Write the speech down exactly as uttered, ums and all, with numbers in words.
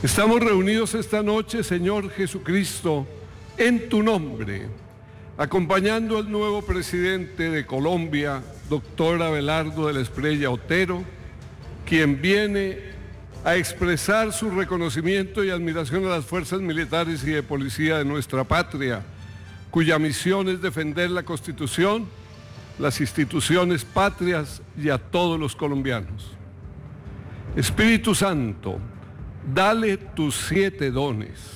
Estamos reunidos esta noche, Señor Jesucristo, en tu nombre, acompañando al nuevo presidente de Colombia, doctor Abelardo de la Espriella Otero, quien viene a expresar su reconocimiento y admiración a las fuerzas militares y de policía de nuestra patria, cuya misión es defender la Constitución, las instituciones patrias y a todos los colombianos. Espíritu Santo, dale tus siete dones.